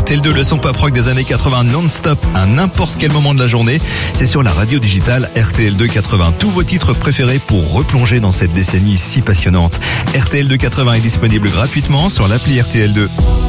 RTL2, le son pop rock des années 80 non-stop à n'importe quel moment de la journée. C'est sur la radio digitale RTL2 80. Tous vos titres préférés pour replonger dans cette décennie si passionnante. RTL2 80 est disponible gratuitement sur l'appli RTL2.